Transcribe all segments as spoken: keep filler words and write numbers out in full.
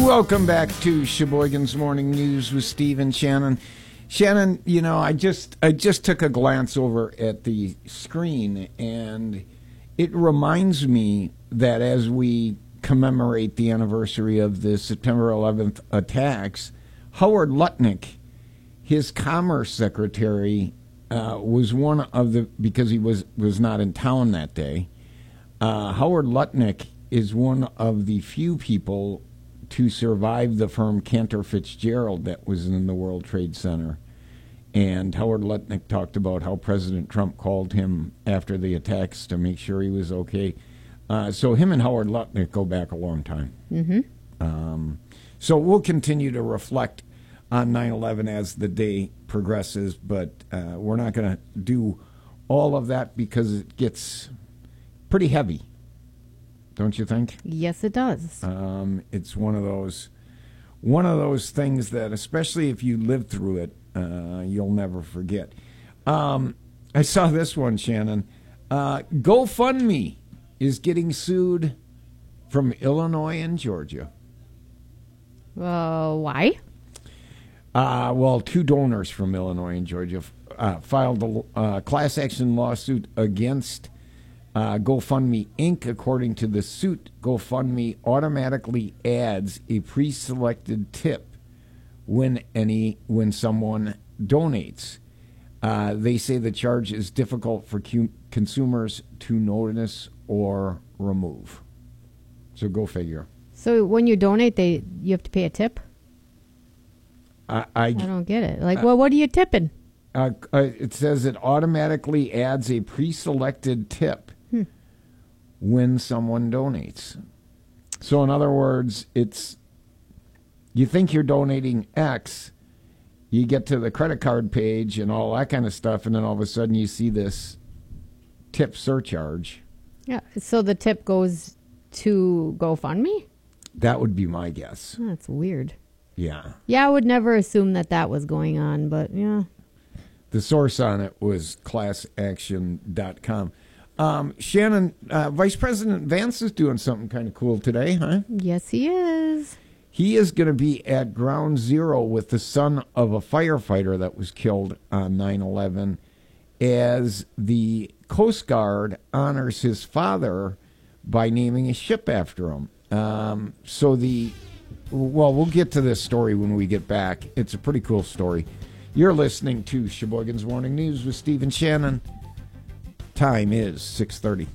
Welcome back to Sheboygan's Morning News with Steve and Shannon. Shannon, you know, I just I just took a glance over at the screen, and it reminds me that as we commemorate the anniversary of the September eleventh attacks, Howard Lutnick, his Commerce Secretary, uh, was one of the, because he was, was not in town that day, uh, Howard Lutnick is one of the few people to survive the firm Cantor Fitzgerald that was in the World Trade Center. And Howard Lutnick talked about how President Trump called him after the attacks to make sure he was okay. Uh, so him and Howard Lutnick go back a long time. Mm-hmm. Um, so we'll continue to reflect on nine eleven as the day progresses, but uh, we're not going to do all of that because it gets pretty heavy. Don't you think? Yes, it does. Um, it's one of those, one of those things that, especially if you live through it, uh, you'll never forget. Um, I saw this one, Shannon. Uh, GoFundMe is getting sued from Illinois and Georgia. Uh, why? Uh, well, two donors from Illinois and Georgia uh, filed a uh, class action lawsuit against Uh, GoFundMe Incorporated. According to the suit, GoFundMe automatically adds a pre-selected tip when any when someone donates. Uh, they say the charge is difficult for cu- consumers to notice or remove. So go figure. So when you donate, they you have to pay a tip? I I, I don't get it. Like, uh, well, what are you tipping? Uh, uh, it says it automatically adds a pre-selected tip Hmm. when someone donates. So in other words, it's, you think you're donating X, you get to the credit card page and all that kind of stuff, and then all of a sudden you see this tip surcharge. Yeah. So the tip goes to GoFundMe? That would be my guess. Oh, that's weird. Yeah. Yeah, I would never assume that that was going on, but yeah. The source on it was class action dot com. Um, Shannon, uh, Vice President Vance is doing something kind of cool today, huh? Yes, he is. He is going to be at Ground Zero with the son of a firefighter that was killed on nine eleven as the Coast Guard honors his father by naming a ship after him. Um, so the, well, we'll get to this story when we get back. It's a pretty cool story. You're listening to Sheboygan's Morning News with Steve and Shannon. Time is six thirty.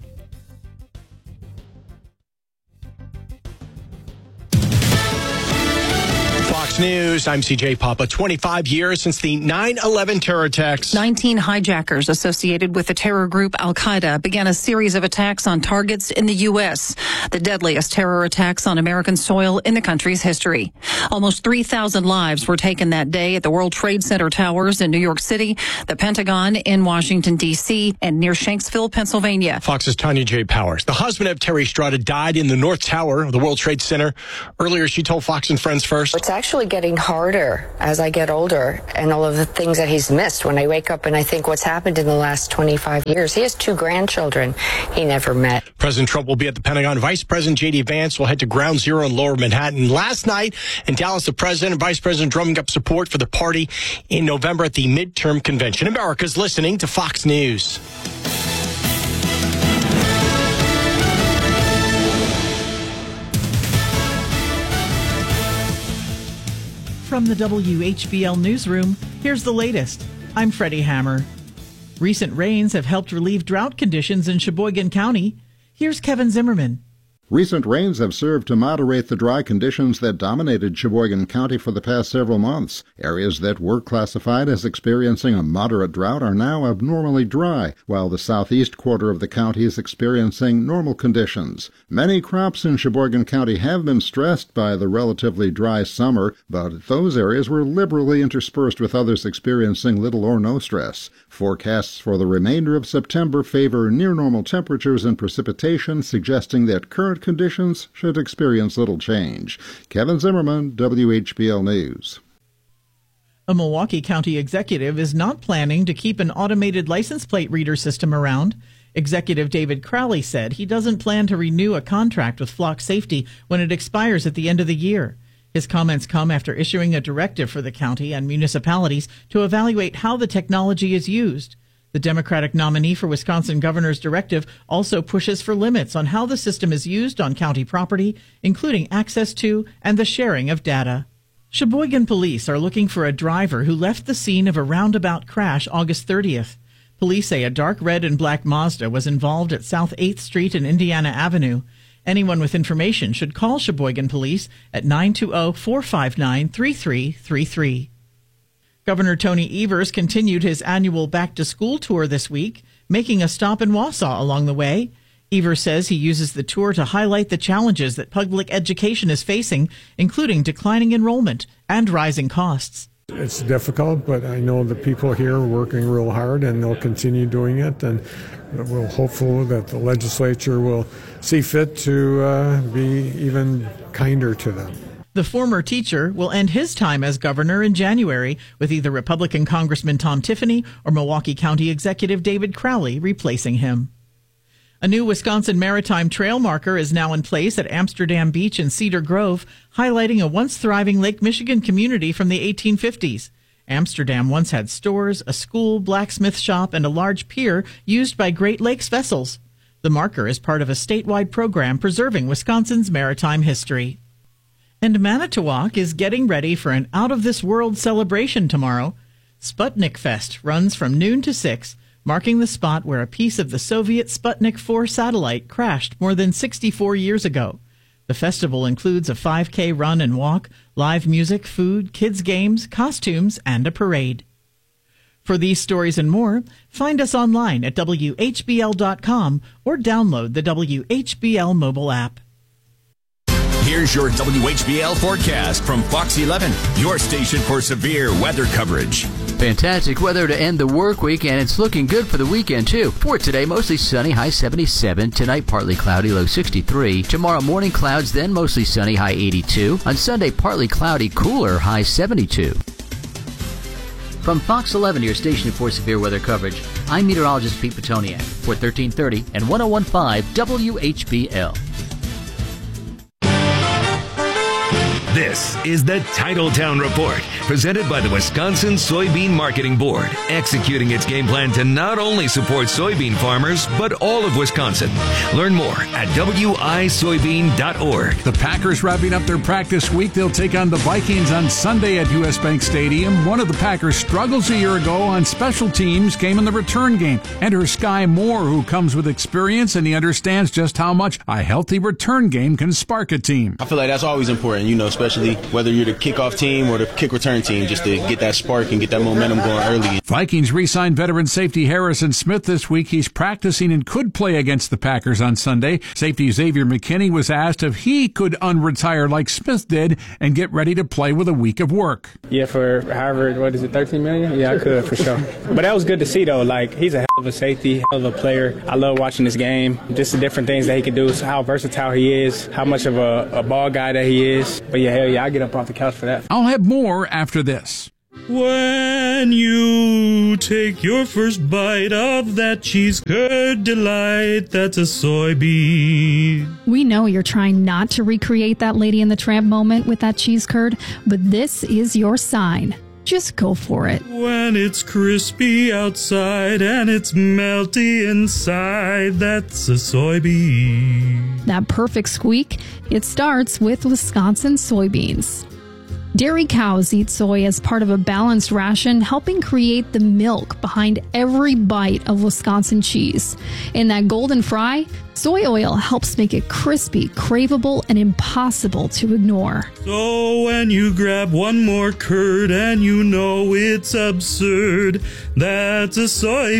Fox News, I'm C J Papa. twenty-five years since the nine eleven terror attacks. nineteen hijackers associated with the terror group Al-Qaeda began a series of attacks on targets in the U S, the deadliest terror attacks on American soil in the country's history. Almost three thousand lives were taken that day at the World Trade Center towers in New York City, the Pentagon in Washington, D C, and near Shanksville, Pennsylvania. Fox's Tanya J. Powers. The husband of Terry Strada died in the North Tower of the World Trade Center. Earlier, she told Fox and Friends First. It's actually getting harder as I get older, and all of the things that he's missed. When I wake up and I think what's happened in the last twenty-five years, he has two grandchildren he never met. President Trump will be at the Pentagon. Vice President J D. Vance will head to Ground Zero in Lower Manhattan. Last night in Dallas, the president and vice president drumming up support for the party in November at the midterm convention. America's listening to Fox News. From the W H B L Newsroom, here's the latest. I'm Freddie Hammer. Recent rains have helped relieve drought conditions in Sheboygan County. Here's Kevin Zimmerman. Recent rains have served to moderate the dry conditions that dominated Sheboygan County for the past several months. Areas that were classified as experiencing a moderate drought are now abnormally dry, while the southeast quarter of the county is experiencing normal conditions. Many crops in Sheboygan County have been stressed by the relatively dry summer, but those areas were liberally interspersed with others experiencing little or no stress. Forecasts for the remainder of September favor near-normal temperatures and precipitation, suggesting that current conditions should experience little change. Kevin Zimmerman, W H B L News. A Milwaukee County executive is not planning to keep an automated license plate reader system around. Executive David Crowley said he doesn't plan to renew a contract with Flock Safety when it expires at the end of the year. His comments come after issuing a directive for the county and municipalities to evaluate how the technology is used. The Democratic nominee for Wisconsin governor's directive also pushes for limits on how the system is used on county property, including access to and the sharing of data. Sheboygan police are looking for a driver who left the scene of a roundabout crash August thirtieth. Police say a dark red and black Mazda was involved at South eighth Street and Indiana Avenue. Anyone with information should call Sheboygan Police at nine two zero, four five nine, three three three three. Governor Tony Evers continued his annual back-to-school tour this week, making a stop in Wausau along the way. Evers says he uses the tour to highlight the challenges that public education is facing, including declining enrollment and rising costs. It's difficult, but I know the people here are working real hard, and they'll continue doing it, and we're hopeful that the legislature will see fit to uh, be even kinder to them. The former teacher will end his time as governor in January, with either Republican Congressman Tom Tiffany or Milwaukee County Executive David Crowley replacing him. A new Wisconsin Maritime Trail marker is now in place at Amsterdam Beach and Cedar Grove, highlighting a once thriving Lake Michigan community from the eighteen fifties. Amsterdam once had stores, a school, blacksmith shop, and a large pier used by Great Lakes vessels. The marker is part of a statewide program preserving Wisconsin's maritime history. And Manitowoc is getting ready for an out-of-this-world celebration tomorrow. Sputnik Fest runs from noon to six, marking the spot where a piece of the Soviet Sputnik four satellite crashed more than sixty-four years ago. The festival includes a five K run and walk, live music, food, kids' games, costumes, and a parade. For these stories and more, find us online at W H B L dot com or download the W H B L mobile app. Here's your W H B L forecast from Fox eleven, your station for severe weather coverage. Fantastic weather to end the work week, and it's looking good for the weekend, too. For today, mostly sunny, high seventy-seven. Tonight, partly cloudy, low sixty-three. Tomorrow morning, clouds, then mostly sunny, high eighty-two. On Sunday, partly cloudy, cooler, high seventy-two. From Fox eleven, your station for severe weather coverage, I'm meteorologist Pete Petoniak for thirteen thirty and one oh one point five W H B L. This is the Titletown Report, presented by the Wisconsin Soybean Marketing Board, executing its game plan to not only support soybean farmers, but all of Wisconsin. Learn more at W I soybean dot org. The Packers wrapping up their practice week. They'll take on the Vikings on Sunday at U S Bank Stadium. One of the Packers' struggles a year ago on special teams came in the return game. Enter Sky Moore, who comes with experience, and he understands just how much a healthy return game can spark a team. I feel like that's always important, you know, especially whether you're the kickoff team or the kick return team, just to get that spark and get that momentum going early. Vikings re-signed veteran safety Harrison Smith this week. He's practicing and could play against the Packers on Sunday. Safety Xavier McKinney was asked if he could unretire like Smith did and get ready to play with a week of work. Yeah, for Harvard, what is it, thirteen million? Yeah, I could for sure. But that was good to see, though. Like, he's a hell of a safety, hell of a player. I love watching this game. Just the different things that he can do, how versatile he is, how much of a, a ball guy that he is. But yeah, hell yeah, I get up off the couch for that. I'll have more after this. When you take your first bite of that cheese curd delight, that's a soybean. We know you're trying not to recreate that Lady and the Tramp moment with that cheese curd, but this is your sign. Just go for it. When it's crispy outside and it's melty inside, that's a soybean. That perfect squeak, it starts with Wisconsin soybeans. Dairy cows eat soy as part of a balanced ration, helping create the milk behind every bite of Wisconsin cheese. In that golden fry, soy oil helps make it crispy, craveable, and impossible to ignore. So when you grab one more curd and you know it's absurd, that's a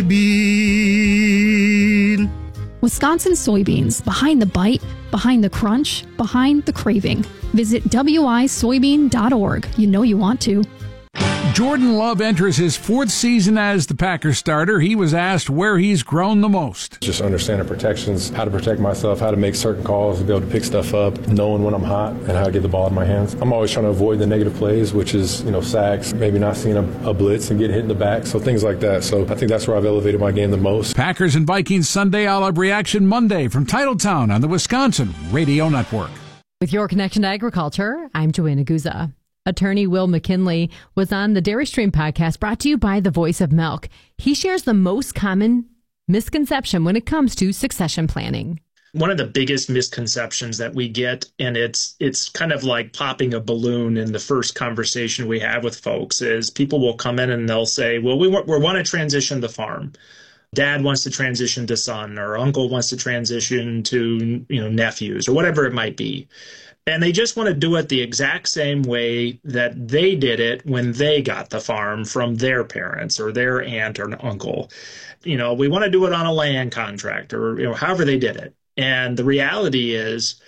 soybean. Wisconsin soybeans, behind the bite, behind the crunch, behind the craving. Visit W I soybean dot org. You know you want to. Jordan Love enters his fourth season as the Packers starter. He was asked where he's grown the most. Just understanding protections, how to protect myself, how to make certain calls, to be able to pick stuff up, knowing when I'm hot, and how to get the ball in my hands. I'm always trying to avoid the negative plays, which is, you know, sacks, maybe not seeing a, a blitz and get hit in the back, so things like that. So I think that's where I've elevated my game the most. Packers and Vikings Sunday. I'll have reaction Monday from Titletown on the Wisconsin Radio Network. With your connection to agriculture, I'm Joanna Guza. Attorney Will McKinley was on the Dairy Stream podcast brought to you by The Voice of Milk. He shares the most common misconception when it comes to succession planning. One of the biggest misconceptions that we get, and it's it's kind of like popping a balloon in the first conversation we have with folks, is people will come in and they'll say, well, we want, we want to transition the farm. Dad wants to transition to son, or uncle wants to transition to, you know, nephews, or whatever it might be. And they just want to do it the exact same way that they did it when they got the farm from their parents or their aunt or uncle. You know, we want to do it on a land contract, or, you know, however they did it. And the reality is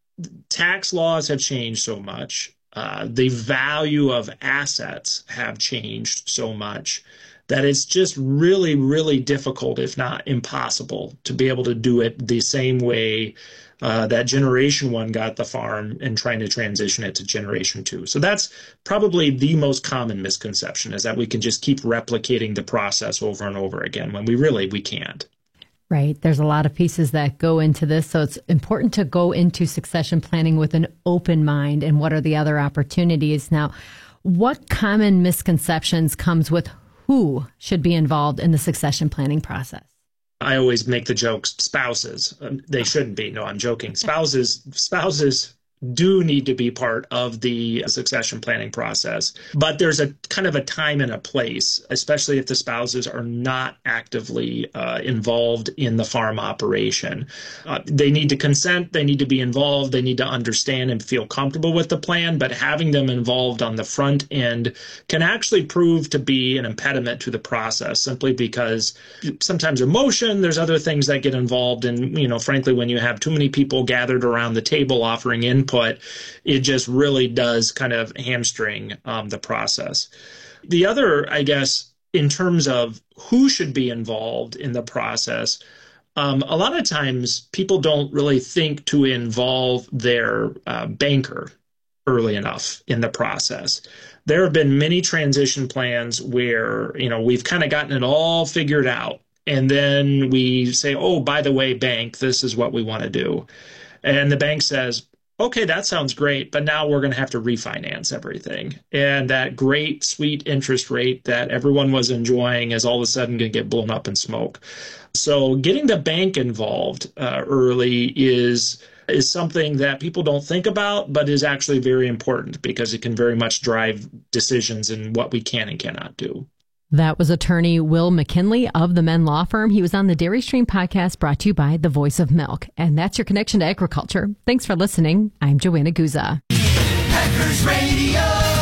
tax laws have changed so much. Uh, the value of assets have changed so much that it's just really, really difficult, if not impossible, to be able to do it the same way uh, that generation one got the farm and trying to transition it to generation two. So that's probably the most common misconception, is that we can just keep replicating the process over and over again, when we really, we can't. Right. There's a lot of pieces that go into this. So it's important to go into succession planning with an open mind. And what are the other opportunities? Now, what common misconceptions comes with who should be involved in the succession planning process? I always make the jokes, spouses. Um, they shouldn't be. No, I'm joking. Spouses, spouses do need to be part of the succession planning process. But there's a kind of a time and a place, especially if the spouses are not actively uh, involved in the farm operation. Uh, they need to consent, they need to be involved, they need to understand and feel comfortable with the plan, but having them involved on the front end can actually prove to be an impediment to the process, simply because sometimes emotion, there's other things that get involved. And, you know, frankly, when you have too many people gathered around the table offering input, But it just really does kind of hamstring um, the process. The other, I guess, in terms of who should be involved in the process, um, a lot of times people don't really think to involve their uh, banker early enough in the process. There have been many transition plans where, you know, we've kind of gotten it all figured out. And then we say, oh, by the way, bank, this is what we want to do. And the bank says, okay, that sounds great, but now we're going to have to refinance everything. And that great, sweet interest rate that everyone was enjoying is all of a sudden going to get blown up in smoke. So getting the bank involved uh, early is is something that people don't think about, but is actually very important, because it can very much drive decisions in what we can and cannot do. That was attorney Will McKinley of the Men Law Firm. He was on the Dairy Stream podcast brought to you by The Voice of Milk. And that's your connection to agriculture. Thanks for listening. I'm Joanna Guza. Packers Radio.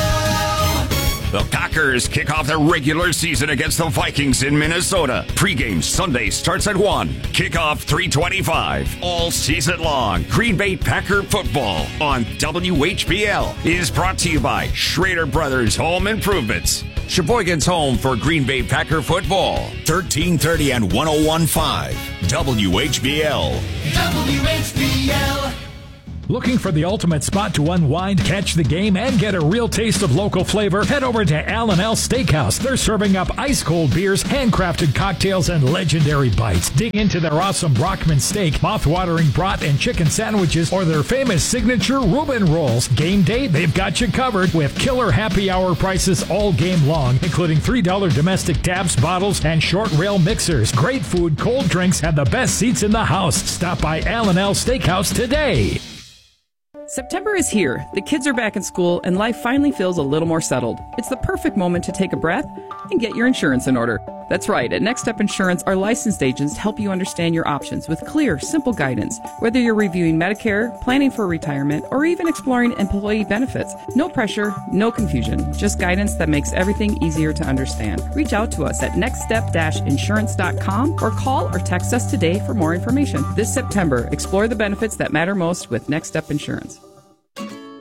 The Packers kick off their regular season against the Vikings in Minnesota. Pre-game Sunday starts at one. Kickoff three twenty-five. All season long, Green Bay Packer football on W H B L is brought to you by Schrader Brothers Home Improvements. Sheboygan's home for Green Bay Packer football. thirteen thirty and one oh one point five. W H B L. W H B L. Looking for the ultimate spot to unwind, catch the game, and get a real taste of local flavor? Head over to Al and L Steakhouse. They're serving up ice-cold beers, handcrafted cocktails, and legendary bites. Dig into their awesome Brockman steak, mouth-watering brat and chicken sandwiches, or their famous signature Reuben rolls. Game day, they've got you covered with killer happy hour prices all game long, including three dollars domestic taps, bottles, and short rail mixers. Great food, cold drinks, and the best seats in the house. Stop by Al and L Steakhouse today. September is here. The kids are back in school and life finally feels a little more settled. It's the perfect moment to take a breath and get your insurance in order. That's right. At Next Step Insurance, our licensed agents help you understand your options with clear, simple guidance. Whether you're reviewing Medicare, planning for retirement, or even exploring employee benefits, no pressure, no confusion. Just guidance that makes everything easier to understand. Reach out to us at next step dash insurance dot com or call or text us today for more information. This September, explore the benefits that matter most with Next Step Insurance.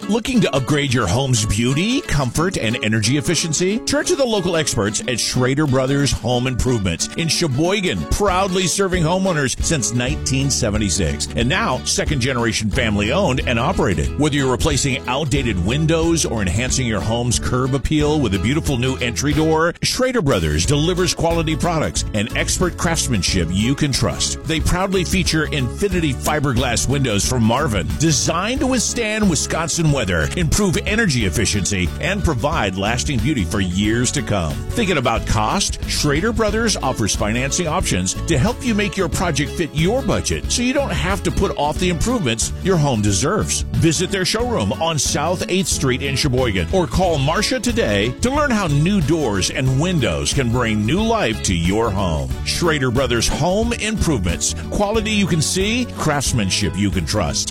Looking to upgrade your home's beauty, comfort, and energy efficiency? Turn to the local experts at Schrader Brothers Home Improvements in Sheboygan, proudly serving homeowners since nineteen seventy-six. And now, second-generation family-owned and operated. Whether you're replacing outdated windows or enhancing your home's curb appeal with a beautiful new entry door, Schrader Brothers delivers quality products and expert craftsmanship you can trust. They proudly feature Infinity fiberglass windows from Marvin, designed to withstand Wisconsin weather, improve energy efficiency, and provide lasting beauty for years to come. Thinking about cost? Schrader Brothers offers financing options to help you make your project fit your budget so you don't have to put off the improvements your home deserves. Visit their showroom on South eighth Street in Sheboygan or call Marcia today to learn how new doors and windows can bring new life to your home. Schrader Brothers Home Improvements. Quality you can see, craftsmanship you can trust.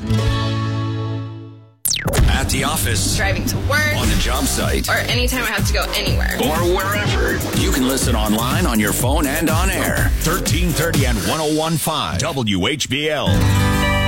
At the office, driving to work, on the job site, or anytime I have to go anywhere, or wherever. You can listen online, on your phone, and on air. thirteen thirty and one oh one point five W H B L.